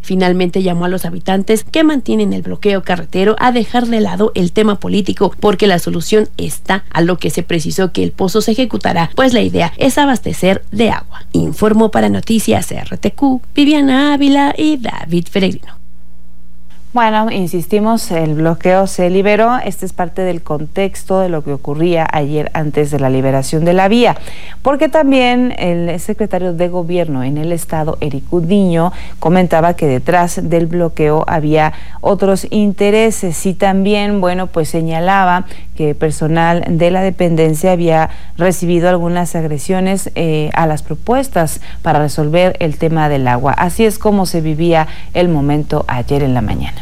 Finalmente llamó a los habitantes que mantienen el bloqueo carretero a dejar de lado el tema político, porque la solución está, a lo que se precisó que el pozo se ejecutará, pues la idea es abastecer de agua. Informó para Noticias RTQ, Viviana Ávila y David Peregrino. Bueno, insistimos, el bloqueo se liberó. Este es parte del contexto de lo que ocurría ayer antes de la liberación de la vía, porque también el secretario de Gobierno en el estado, Eric Gudiño, comentaba que detrás del bloqueo había otros intereses y también, bueno, pues señalaba que personal de la dependencia había recibido algunas agresiones a las propuestas para resolver el tema del agua. Así es como se vivía el momento ayer en la mañana.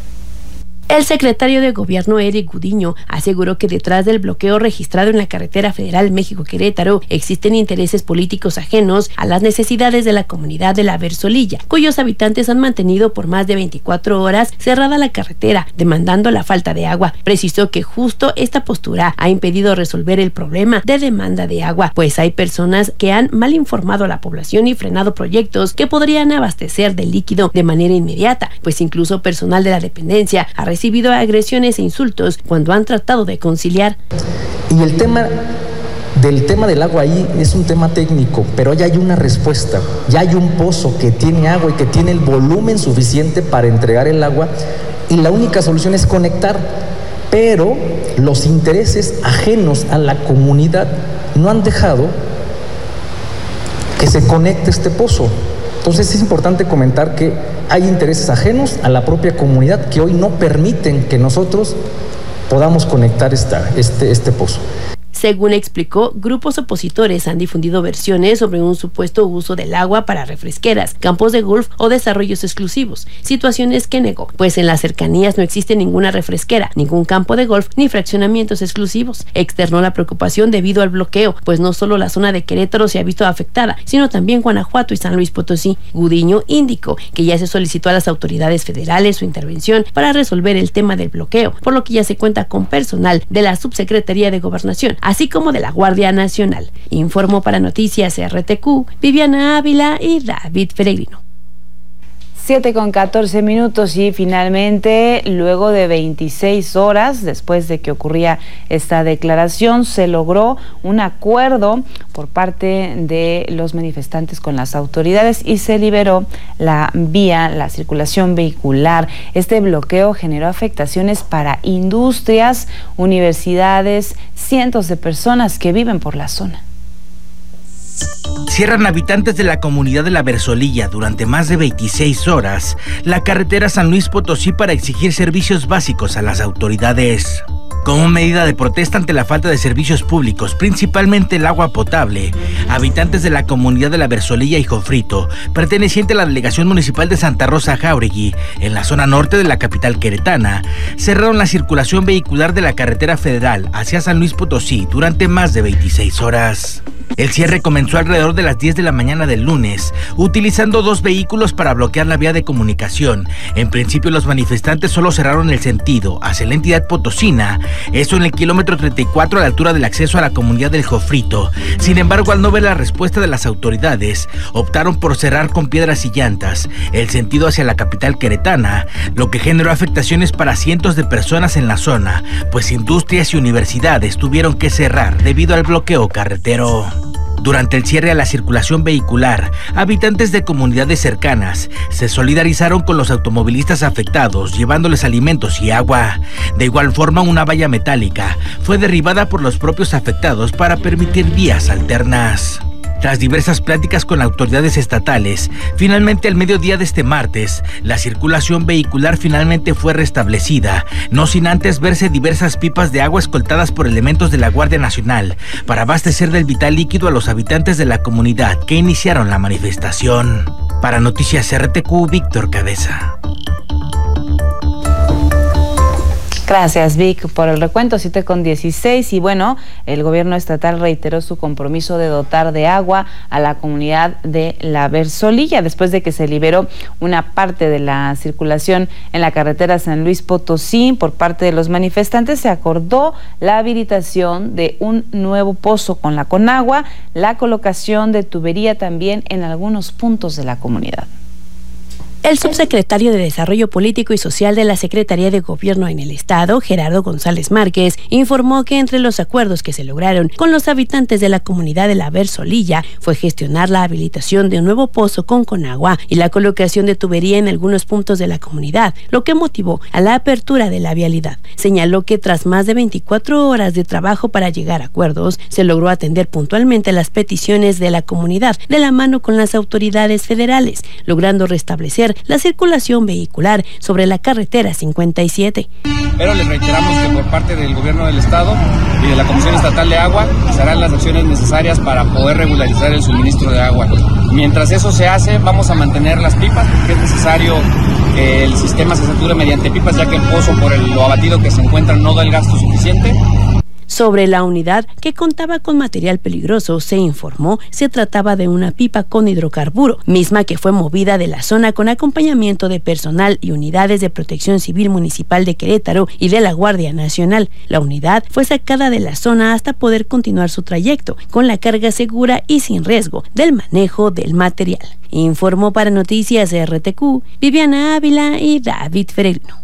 El secretario de Gobierno, Eric Gudiño, aseguró que detrás del bloqueo registrado en la carretera federal México-Querétaro existen intereses políticos ajenos a las necesidades de la comunidad de la Versolilla, cuyos habitantes han mantenido por más de 24 horas cerrada la carretera, demandando la falta de agua. Precisó que justo esta postura ha impedido resolver el problema de demanda de agua, pues hay personas que han mal informado a la población y frenado proyectos que podrían abastecer de líquido de manera inmediata, pues incluso personal de la dependencia ha recibido agresiones e insultos cuando han tratado de conciliar. Y el tema del agua ahí es un tema técnico, pero ya hay una respuesta, ya hay un pozo que tiene agua y que tiene el volumen suficiente para entregar el agua, y la única solución es conectar, pero los intereses ajenos a la comunidad no han dejado que se conecte este pozo. Entonces es importante comentar que hay intereses ajenos a la propia comunidad que hoy no permiten que nosotros podamos conectar este pozo. Según explicó, grupos opositores han difundido versiones sobre un supuesto uso del agua para refresqueras, campos de golf o desarrollos exclusivos, situaciones que negó, pues en las cercanías no existe ninguna refresquera, ningún campo de golf ni fraccionamientos exclusivos. Externó la preocupación debido al bloqueo, pues no solo la zona de Querétaro se ha visto afectada, sino también Guanajuato y San Luis Potosí. Gudiño indicó que ya se solicitó a las autoridades federales su intervención para resolver el tema del bloqueo, por lo que ya se cuenta con personal de la Subsecretaría de Gobernación, así como de la Guardia Nacional. Informó para Noticias RTQ, Viviana Ávila y David Peregrino. 7:14 y finalmente, luego de 26 horas después de que ocurría esta declaración, se logró un acuerdo por parte de los manifestantes con las autoridades y se liberó la vía, la circulación vehicular. Este bloqueo generó afectaciones para industrias, universidades, cientos de personas que viven por la zona. Cierran habitantes de la comunidad de la Versolilla durante más de 26 horas la carretera San Luis Potosí para exigir servicios básicos a las autoridades. Como medida de protesta ante la falta de servicios públicos, principalmente el agua potable, habitantes de la comunidad de la Versolilla y Jofrito, perteneciente a la delegación municipal de Santa Rosa Jáuregui, en la zona norte de la capital queretana, cerraron la circulación vehicular de la carretera federal hacia San Luis Potosí durante más de 26 horas. El cierre comenzó alrededor de las 10 de la mañana del lunes, utilizando 2 vehículos para bloquear la vía de comunicación. En principio, los manifestantes solo cerraron el sentido hacia la entidad potosina, eso en el kilómetro 34 a la altura del acceso a la comunidad del Jofrito. Sin embargo, al no ver la respuesta de las autoridades, optaron por cerrar con piedras y llantas el sentido hacia la capital queretana, lo que generó afectaciones para cientos de personas en la zona, pues industrias y universidades tuvieron que cerrar debido al bloqueo carretero. Durante el cierre a la circulación vehicular, habitantes de comunidades cercanas se solidarizaron con los automovilistas afectados, llevándoles alimentos y agua. De igual forma, una valla metálica fue derribada por los propios afectados para permitir vías alternas. Tras diversas pláticas con autoridades estatales, finalmente al mediodía de este martes, la circulación vehicular finalmente fue restablecida, no sin antes verse diversas pipas de agua escoltadas por elementos de la Guardia Nacional para abastecer del vital líquido a los habitantes de la comunidad que iniciaron la manifestación. Para Noticias RTQ, Víctor Cabeza. Gracias, Vic, por el recuento. 7:16 y bueno, el gobierno estatal reiteró su compromiso de dotar de agua a la comunidad de la Versolilla después de que se liberó una parte de la circulación en la carretera San Luis Potosí por parte de los manifestantes. Se acordó la habilitación de un nuevo pozo con la Conagua, la colocación de tubería también en algunos puntos de la comunidad. El subsecretario de Desarrollo Político y Social de la Secretaría de Gobierno en el Estado, Gerardo González Márquez, informó que entre los acuerdos que se lograron con los habitantes de la comunidad de la Versolilla fue gestionar la habilitación de un nuevo pozo con Conagua y la colocación de tubería en algunos puntos de la comunidad, lo que motivó a la apertura de la vialidad. Señaló que tras más de 24 horas de trabajo para llegar a acuerdos, se logró atender puntualmente las peticiones de la comunidad de la mano con las autoridades federales, logrando restablecer la circulación vehicular sobre la carretera 57. Pero les reiteramos que por parte del gobierno del estado y de la Comisión Estatal de Agua se harán las acciones necesarias para poder regularizar el suministro de agua. Mientras eso se hace, vamos a mantener las pipas porque es necesario que el sistema se sature mediante pipas, ya que el pozo por lo abatido que se encuentra no da el gasto suficiente. Sobre la unidad, que contaba con material peligroso, se informó se trataba de una pipa con hidrocarburo, misma que fue movida de la zona con acompañamiento de personal y unidades de Protección Civil Municipal de Querétaro y de la Guardia Nacional. La unidad fue sacada de la zona hasta poder continuar su trayecto, con la carga segura y sin riesgo del manejo del material. Informó para Noticias RTQ, Viviana Ávila y David Ferelino.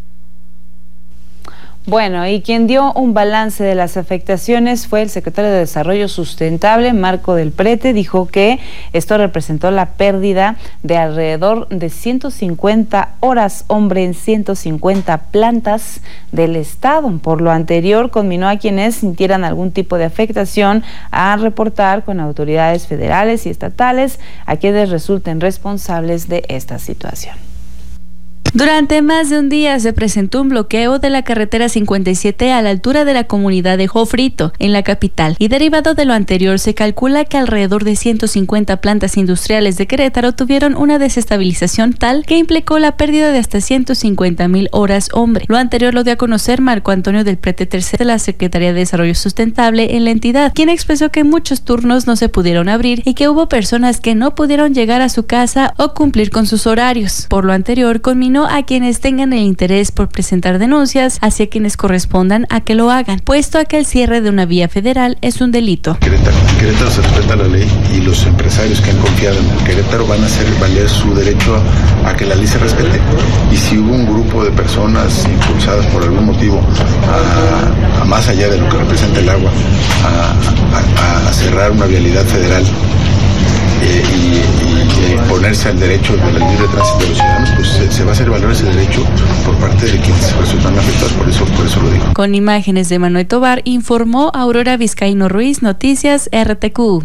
Bueno, y quien dio un balance de las afectaciones fue el secretario de Desarrollo Sustentable, Marco del Prete. Dijo que esto representó la pérdida de alrededor de 150 horas hombre en 150 plantas del estado. Por lo anterior, conminó a quienes sintieran algún tipo de afectación a reportar con autoridades federales y estatales a quienes resulten responsables de esta situación. Durante más de un día se presentó un bloqueo de la carretera 57 a la altura de la comunidad de Jofrito, en la capital, y derivado de lo anterior se calcula que alrededor de 150 plantas industriales de Querétaro tuvieron una desestabilización tal que implicó la pérdida de hasta 150,000 horas hombre. Lo anterior lo dio a conocer Marco Antonio del Prete III de la Secretaría de Desarrollo Sustentable en la entidad, quien expresó que muchos turnos no se pudieron abrir y que hubo personas que no pudieron llegar a su casa o cumplir con sus horarios. Por lo anterior, conminó a quienes tengan el interés por presentar denuncias hacia quienes correspondan a que lo hagan, puesto a que el cierre de una vía federal es un delito. Querétaro se respeta la ley y los empresarios que han confiado en Querétaro van a hacer valer su derecho a que la ley se respete. Y si hubo un grupo de personas impulsadas por algún motivo a más allá de lo que representa el agua, a cerrar una vialidad federal y ponerse al derecho del libre tránsito de los ciudadanos, pues se va a hacer valer ese derecho por parte de quienes resultan afectados, por eso lo digo. Con imágenes de Manuel Tobar, informó Aurora Vizcaíno Ruiz, Noticias RTQ.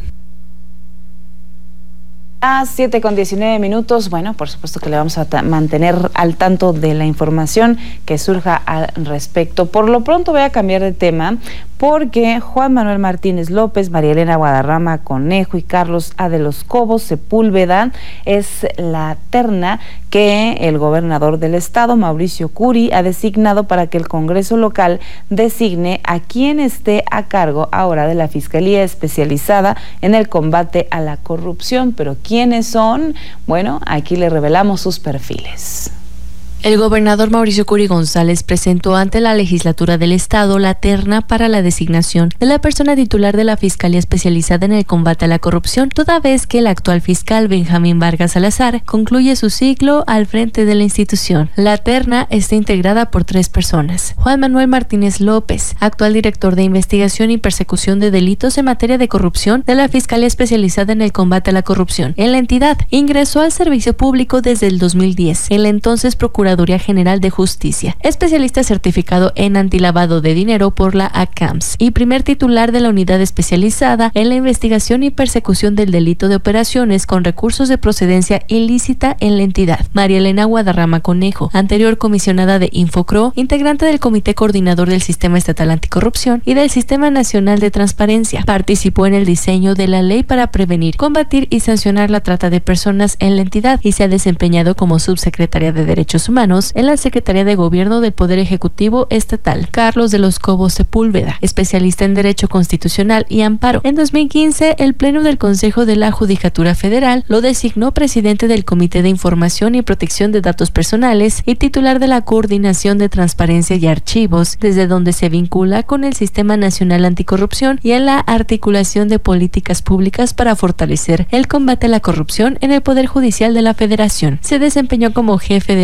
A 7:19. Bueno, por supuesto que le vamos a mantener al tanto de la información que surja al respecto. Por lo pronto voy a cambiar de tema porque Juan Manuel Martínez López, María Elena Guadarrama Conejo y Carlos A. de los Cobos Sepúlveda es la terna que el gobernador del estado, Mauricio Curi, ha designado para que el Congreso local designe a quien esté a cargo ahora de la Fiscalía Especializada en el Combate a la Corrupción. Pero ¿quiénes son? Bueno, aquí le revelamos sus perfiles. El gobernador Mauricio Curi González presentó ante la legislatura del estado la terna para la designación de la persona titular de la Fiscalía Especializada en el Combate a la Corrupción, toda vez que el actual fiscal Benjamín Vargas Salazar concluye su ciclo al frente de la institución. La terna está integrada por 3 personas. Juan Manuel Martínez López, actual director de Investigación y Persecución de Delitos en materia de corrupción de la Fiscalía Especializada en el Combate a la Corrupción. En la entidad, ingresó al servicio público desde el 2010, el entonces Procuraduría General de Justicia, especialista certificado en antilavado de dinero por la ACAMS y primer titular de la unidad especializada en la investigación y persecución del delito de operaciones con recursos de procedencia ilícita en la entidad. María Elena Guadarrama Conejo, anterior comisionada de Infocro, integrante del Comité Coordinador del Sistema Estatal Anticorrupción y del Sistema Nacional de Transparencia, participó en el diseño de la ley para prevenir, combatir y sancionar la trata de personas en la entidad y se ha desempeñado como subsecretaria de Derechos Humanos Humanos en la Secretaría de Gobierno del Poder Ejecutivo Estatal. Carlos de los Cobos Sepúlveda, especialista en Derecho Constitucional y Amparo. En 2015, el Pleno del Consejo de la Judicatura Federal lo designó presidente del Comité de Información y Protección de Datos Personales y titular de la Coordinación de Transparencia y Archivos, desde donde se vincula con el Sistema Nacional Anticorrupción y en la articulación de políticas públicas para fortalecer el combate a la corrupción en el Poder Judicial de la Federación. Se desempeñó como jefe de